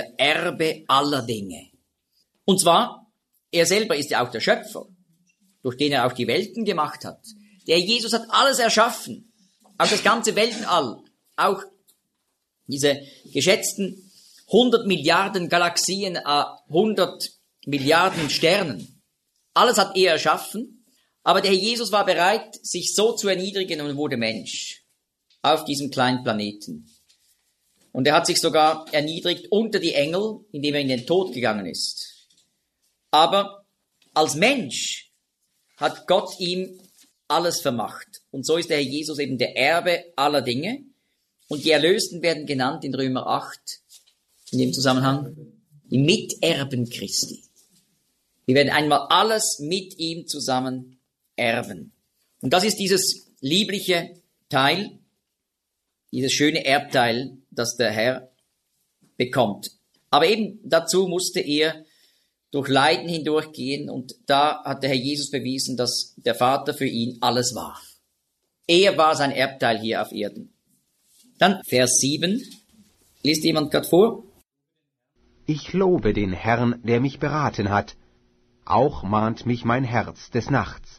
der Erbe aller Dinge. Und zwar, er selber ist ja auch der Schöpfer, durch den er auch die Welten gemacht hat. Der Jesus hat alles erschaffen, auch das ganze Weltall, auch diese geschätzten 100 Milliarden Galaxien, 100 Milliarden Sternen. Alles hat er erschaffen, aber der Herr Jesus war bereit, sich so zu erniedrigen und wurde Mensch auf diesem kleinen Planeten. Und er hat sich sogar erniedrigt unter die Engel, indem er in den Tod gegangen ist. Aber als Mensch hat Gott ihm alles vermacht. Und so ist der Herr Jesus eben der Erbe aller Dinge. Und die Erlösten werden genannt in Römer 8, in dem Zusammenhang, die Miterben Christi. Wir werden einmal alles mit ihm zusammen erben. Und das ist dieses liebliche Teil, dieses schöne Erbteil, das der Herr bekommt. Aber eben dazu musste er durch Leiden hindurchgehen und da hat der Herr Jesus bewiesen, dass der Vater für ihn alles war. Er war sein Erbteil hier auf Erden. Dann Vers 7. Liest jemand gerade vor? Ich lobe den Herrn, der mich beraten hat. Auch mahnt mich mein Herz des Nachts.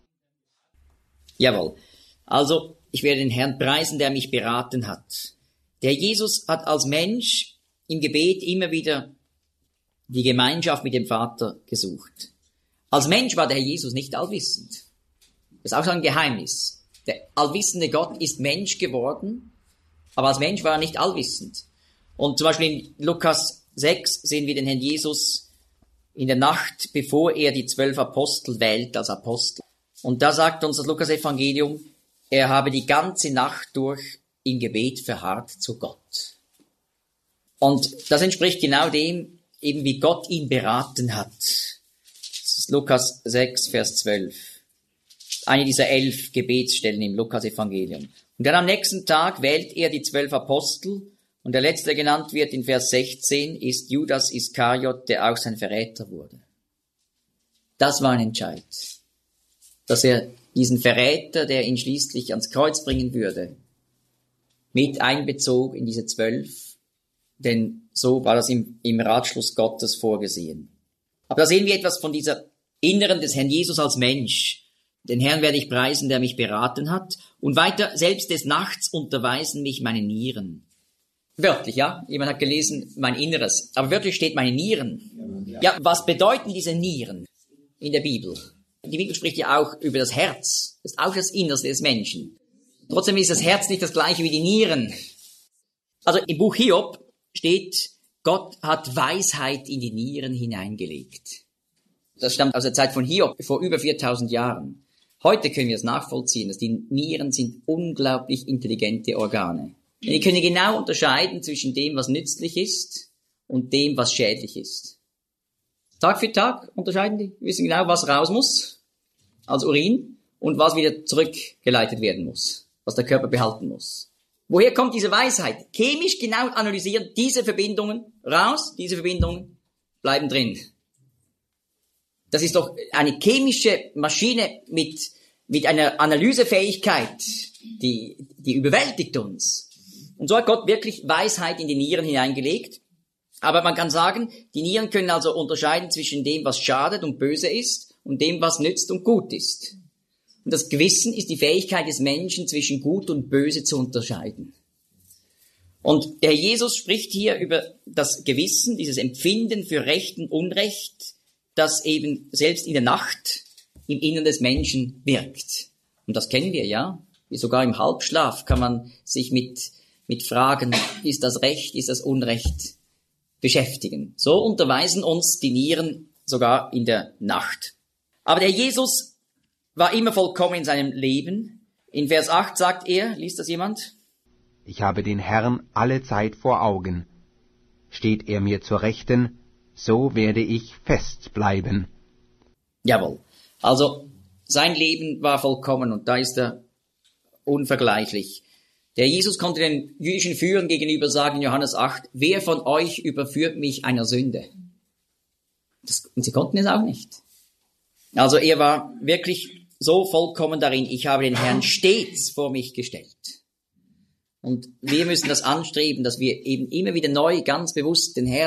Jawohl. Also, ich werde den Herrn preisen, der mich beraten hat. Der Jesus hat als Mensch im Gebet immer wieder die Gemeinschaft mit dem Vater gesucht. Als Mensch war der Herr Jesus nicht allwissend. Das ist auch so ein Geheimnis. Der allwissende Gott ist Mensch geworden, aber als Mensch war er nicht allwissend. Und zum Beispiel in Lukas 6 sehen wir den Herrn Jesus in der Nacht, bevor er die 12 Apostel wählt als Apostel. Und da sagt uns das Lukas-Evangelium, er habe die ganze Nacht durch im Gebet verharrt zu Gott. Und das entspricht genau dem, eben wie Gott ihn beraten hat. Das ist Lukas 6, Vers 12. Eine dieser 11 Gebetsstellen im Lukas-Evangelium. Und dann am nächsten Tag wählt er die 12 Apostel und der letzte, der genannt wird in Vers 16, ist Judas Iskariot, der auch sein Verräter wurde. Das war ein Entscheid, dass er diesen Verräter, der ihn schließlich ans Kreuz bringen würde, mit einbezog in diese 12, denn so war das im Ratschluss Gottes vorgesehen. Aber da sehen wir etwas von dieser Inneren des Herrn Jesus als Mensch. Den Herrn werde ich preisen, der mich beraten hat. Und weiter, selbst des Nachts unterweisen mich meine Nieren. Wörtlich, ja? Jemand hat gelesen, mein Inneres. Aber wörtlich steht meine Nieren. Ja, was bedeuten diese Nieren in der Bibel? Die Bibel spricht ja auch über das Herz. Das ist auch das Innerste des Menschen. Trotzdem ist das Herz nicht das gleiche wie die Nieren. Also im Buch Hiob steht, Gott hat Weisheit in die Nieren hineingelegt. Das stammt aus der Zeit von Hiob, vor über 4000 Jahren. Heute können wir es nachvollziehen, dass die Nieren sind unglaublich intelligente Organe. Die können genau unterscheiden zwischen dem, was nützlich ist und dem, was schädlich ist. Tag für Tag unterscheiden die, wissen genau, was raus muss als Urin und was wieder zurückgeleitet werden muss, was der Körper behalten muss. Woher kommt diese Weisheit? Chemisch genau analysieren, diese Verbindungen raus, diese Verbindungen bleiben drin. Das ist doch eine chemische Maschine mit einer Analysefähigkeit, die überwältigt uns. Und so hat Gott wirklich Weisheit in die Nieren hineingelegt. Aber man kann sagen, die Nieren können also unterscheiden zwischen dem, was schadet und böse ist, und dem, was nützt und gut ist. Und das Gewissen ist die Fähigkeit des Menschen, zwischen gut und böse zu unterscheiden. Und der Jesus spricht hier über das Gewissen, dieses Empfinden für Recht und Unrecht, das eben selbst in der Nacht im Innern des Menschen wirkt. Und das kennen wir, ja. Sogar im Halbschlaf kann man sich mit Fragen, ist das Recht, ist das Unrecht, beschäftigen. So unterweisen uns die Nieren sogar in der Nacht. Aber der Jesus war immer vollkommen in seinem Leben. In Vers 8 sagt er, liest das jemand? Ich habe den Herrn alle Zeit vor Augen. Steht er mir zur Rechten, so werde ich fest bleiben. Jawohl. Also sein Leben war vollkommen und da ist er unvergleichlich. Der Jesus konnte den jüdischen Führern gegenüber sagen in Johannes 8, wer von euch überführt mich einer Sünde? Und sie konnten es auch nicht. Also er war wirklich so vollkommen darin, ich habe den Herrn stets vor mich gestellt. Und wir müssen das anstreben, dass wir eben immer wieder neu ganz bewusst den Herrn